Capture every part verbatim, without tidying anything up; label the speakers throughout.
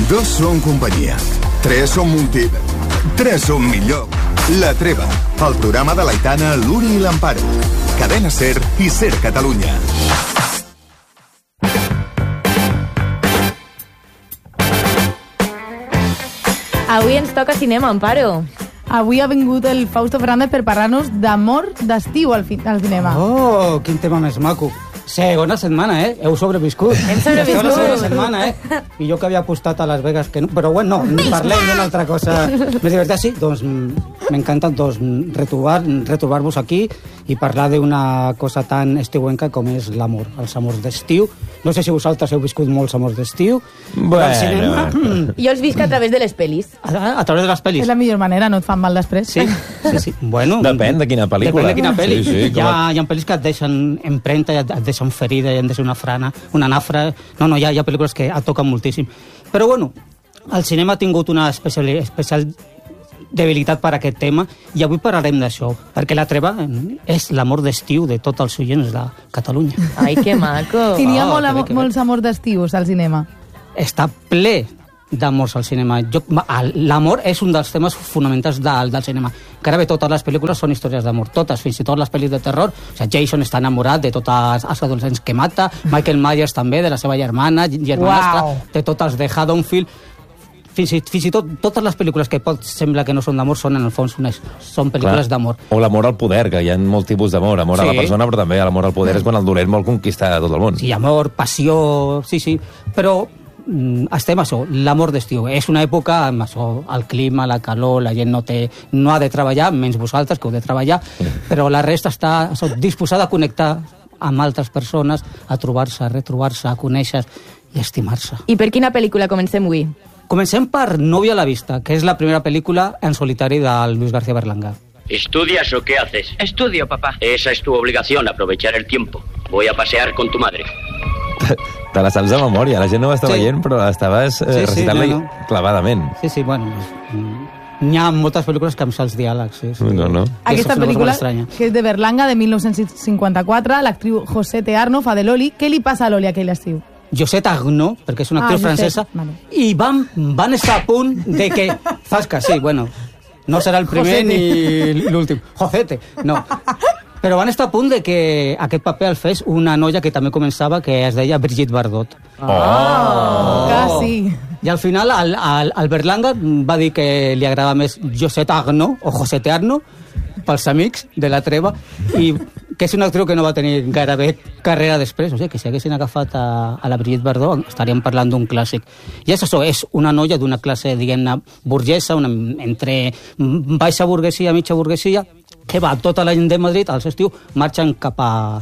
Speaker 1: Dos són companyia. Tres són multi... Tres són millor. La Treva, el programa de l'Aitana, l'Uri i l'Amparo. Cadena Ser i Ser Catalunya.
Speaker 2: Avui ens toca cinema, Amparo.
Speaker 3: Avui ha vingut el Fausto Fernández per parlar-nos d'amor d'estiu al, fi, al cinema.
Speaker 4: Oh, quin tema més maco. Segona setmana, eh? Heu sobreviscut.
Speaker 2: Hem sobreviscut.
Speaker 4: La segona setmana, eh? I jo que havia apostat a Las Vegas que no... Però bueno, no, parlem d'una altra cosa més divertida. Sí, doncs m'encanta doncs, retrobar, retrobar-vos aquí i parlar d'una cosa tan estiuenca com és l'amor, els amors d'estiu. No sé si vosaltres heu viscut molts amors d'estiu.
Speaker 2: Bueno. Jo els visc a través de les pel·lis.
Speaker 4: A, a través de les pel·lis.
Speaker 3: És la millor manera, no et fan mal després.
Speaker 4: Sí, sí, sí. Bueno,
Speaker 5: depèn de quina pel·lícula.
Speaker 4: Depèn de quina pel·li.
Speaker 5: Sí, sí,
Speaker 4: hi, ha, hi ha pel·lis que et deixen empremta, et deixen ferida, i han de ser una frana, una nafra. No, no, hi ha, hi ha pel·lícules que et toquen moltíssim. Però bueno, el cinema ha tingut una especial, especial debilitat per a aquest tema i avui parlarem d'això, perquè La Treva és l'amor d'estiu de tots els oients de Catalunya.
Speaker 2: Ai, que maco.
Speaker 3: I n'hi ha
Speaker 4: Oh,
Speaker 3: molt,
Speaker 4: que bé, que bé.
Speaker 3: molts amors d'estius al cinema.
Speaker 4: Està ple d'amors al cinema. Jo- L'amor és un dels temes fonamentals del, del cinema. Encara bé, totes les pel·lícules són històries d'amor. Totes, fins i tot les pel·lis de terror. O sigui, Jason està enamorat de tots els adolescents que mata, Michael Myers també, de la seva germana, germanastra,
Speaker 3: Uau.
Speaker 4: de totes de Haddonfield. Fins i, fins i tot totes les pel·lícules que pot sembla que no són d'amor són en el fons unes, són pel·lícules d'amor.
Speaker 5: O l'amor al poder, que hi ha molt tipus d'amor. Amor a la
Speaker 4: Sí.
Speaker 5: persona, però també l'amor al poder és quan el dolent vol conquistar tot el món.
Speaker 4: Sí, amor, passió, sí, sí. Però mm, estem a això, l'amor d'estiu. És una època amb això, el clima, la calor, la gent no, té, no ha de treballar, menys vosaltres, que heu de treballar, però la resta està això, disposada a connectar amb altres persones, a trobar-se, a retrobar-se, a conèixer i a estimar-se.
Speaker 2: I per quina pel·lícula comencem avui?
Speaker 4: Comencem per Novia a la vista, que és la primera pel·lícula en solitari de Luis García Berlanga.
Speaker 6: ¿Estudias o qué haces?
Speaker 7: Estudio, papá.
Speaker 6: Esa es tu obligación, aprovechar el tiempo. Voy a pasear con tu madre.
Speaker 5: Te la saps de memòria, la gent no ho està
Speaker 4: Sí.
Speaker 5: veient, però estaves eh,
Speaker 4: Sí, sí,
Speaker 5: recitant-la
Speaker 4: no, no.
Speaker 5: clavadament.
Speaker 4: Sí, sí, bueno, mm, n'hi ha moltes pel·lícules que em sé els diàlegs. Sí, sí.
Speaker 5: No, no.
Speaker 3: Aquesta
Speaker 4: És una cosa
Speaker 3: pel·lícula,
Speaker 4: molt estranya.
Speaker 3: que és de Berlanga, de mil nou-cents cinquanta-quatre, l'actriu José Tearno fa de Loli. Què li passa a Loli aquell estiu?
Speaker 4: Josette Arnaud, perquè és una
Speaker 3: Ah,
Speaker 4: actriu
Speaker 3: Josette,
Speaker 4: francesa,
Speaker 3: vale.
Speaker 4: i van, van estar a punt de que... Zasca, sí, bueno, no serà el primer
Speaker 3: Josete.
Speaker 4: ni l'últim. Josete, no. Però van estar a punt de que aquest paper el fes una noia que també començava, que es deia Brigitte Bardot.
Speaker 3: Oh. Quasi.
Speaker 4: I al final el, el, el Berlanga va dir que li agrada més Josette Arnaud, o Josete Arnaud, pels amics de La Treva, i que és una actriu que no va tenir gairebé carrera després. O sigui, que si haguessin agafat a, a la Brigitte Bardot estaríem parlant d'un clàssic. I és això, és una noia d'una classe, diguem-ne, burgesa, una, entre baixa burguesia, mitja burguesia, que va tota la gent de Madrid, als estiu, marxen cap a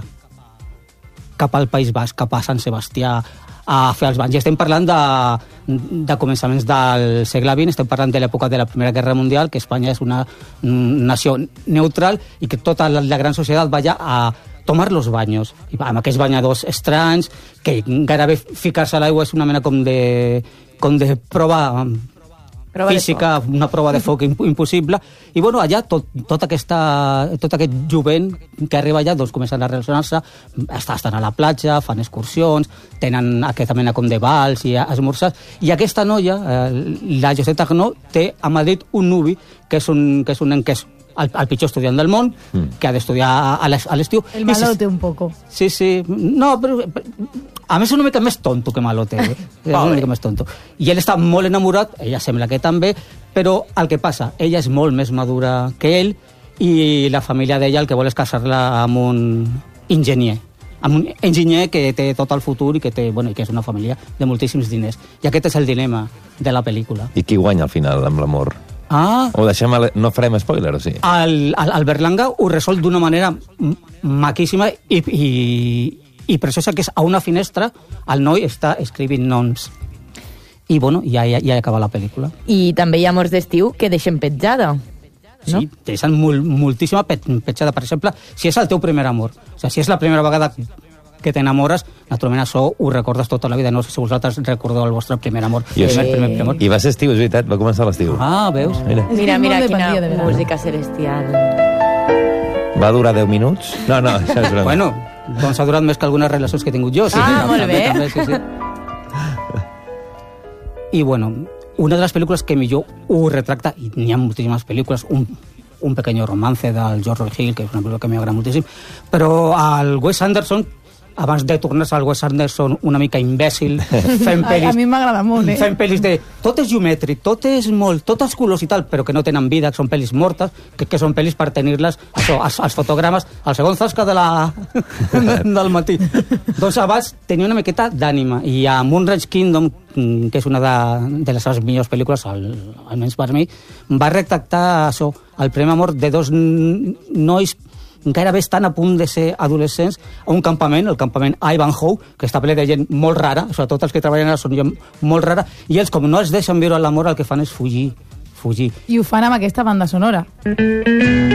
Speaker 4: cap al País Basc, cap a Sant Sebastià, a fer els banys. I estem parlant de, de començaments del segle vint, estem parlant de l'època de la Primera Guerra Mundial, que Espanya és una mm, nació neutral i que tota la, la gran societat va allà a tomar los baños, i va, amb aquests banyadors estranys, que gairebé ficar-se a l'aigua és una mena com de, com de prova
Speaker 2: Prova de
Speaker 4: física, una prova de foc imp impossible, i bueno, allà tot, tot, aquesta, tot aquest jovent que arriba allà doncs comencen a relacionar-se, estan a la platja, fan excursions, tenen aquesta mena com de bals i esmorzars, i aquesta noia, eh, la Josette Arnaud, té a Madrid un nuvi que és un, que és un nen que és el, el pitjor estudiant del món, mm. que ha d'estudiar a l'es- a l'estiu.
Speaker 3: El
Speaker 4: I si-
Speaker 3: malote un poco.
Speaker 4: Sí, sí. No, però... A més, és una mica més tonto que malote. Eh? És una mica més tonto. I ell està molt enamorat, ella sembla que també, però el que passa, ella és molt més madura que ell i la família d'ella el que vol és casar-la amb un enginyer. Amb un enginyer que té tot el futur i que, té, bueno, i que és una família de moltíssims diners. I aquest és el dilema de la pel·lícula.
Speaker 5: I qui guanya al final amb l'amor?
Speaker 4: Ah,
Speaker 5: O deixem... Ale... No farem spoiler, o sí?
Speaker 4: el, el, el Berlanga ho resol d'una manera m- maquíssima i, i, i preciosa, que és a una finestra el noi està escrivint noms. I bueno, ja, ja, ja acaba la pel·lícula.
Speaker 2: I també hi ha amors d'estiu que deixen petjada. No?
Speaker 4: Sí, deixen mol, moltíssima pet, petjada. Per exemple, si és el teu primer amor, o sigui, si és la primera vegada que t'enamores, naturalment això ho recordes tota la vida. No sé si vosaltres recordeu el vostre primer amor.
Speaker 5: Jo
Speaker 4: el
Speaker 5: sí.
Speaker 4: primer, primer amor.
Speaker 5: I va ser estiu, és veritat, va començar l'estiu.
Speaker 4: Ah, veus?
Speaker 5: Mira.
Speaker 3: És
Speaker 2: Mira,
Speaker 3: que
Speaker 2: mira,
Speaker 3: no
Speaker 2: quina
Speaker 3: dependia de verano.
Speaker 2: música celestial.
Speaker 5: Va durar deu minuts? No, no, això és broma.
Speaker 4: Bueno, doncs ha durat més que algunes relacions que he tingut jo. Sí,
Speaker 2: Ah,
Speaker 4: sí,
Speaker 2: molt
Speaker 4: també,
Speaker 2: bé.
Speaker 4: també, sí, sí. I, bueno, una de les pel·lícules que millor ho retracta, i n'hi ha moltíssimes pel·lícules, un, un pequeño romance del George Roy Hill, que és una pel·lícula que m'agrada moltíssim, però el Wes Anderson, abans de tornar-se al Wes Anderson una mica imbècil, fent pel·lis...
Speaker 3: A mi m'agrada molt, eh?
Speaker 4: Fent pel·lis de... Tot és geomètric, tot és molt... Tots els colors i tal, però que no tenen vida, que són pel·lis mortes, que, que són pel·lis per tenir-les, això, als, als fotogrames, al segon zasca de la... del matí. Doncs abans tenia una miqueta d'ànima, i a Moonrise Kingdom, que és una de, de les seves millors pel·lícules, al, almenys per mi, va retractar això, el primer amor de dos nois gairebé estan a punt de ser adolescents a un campament, el campament Ivanhoe, que està ple de gent molt rara, sobretot els que treballen allà són gent molt rara, i ells, com no els deixen viure l'amor, el que fan és fugir, fugir.
Speaker 3: I ho fan amb aquesta banda sonora.